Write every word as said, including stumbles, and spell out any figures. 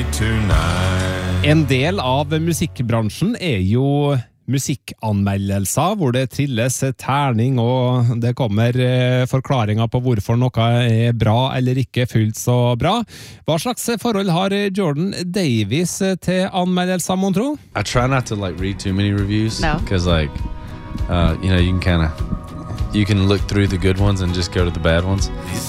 tonight. En del av musikkbransjen er jo musikkanmeldelser, hvor det trilles terning, og det kommer forklaringer på hvorfor noe er bra eller ikke fullt så bra. Hva slags forhold har Jordan Davis til anmeldelser, mon tro? I try not to like read too many reviews. No. Because like, uh, you know, you can kind of, you can look through the good ones and just go to the bad ones.